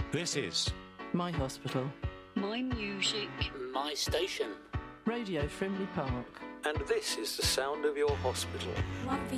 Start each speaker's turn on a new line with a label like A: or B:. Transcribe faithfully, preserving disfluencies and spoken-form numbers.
A: This is
B: My hospital.
C: My music.
D: My station.
B: Radio Frimley Park.
E: And this is the sound of your hospital.
F: One for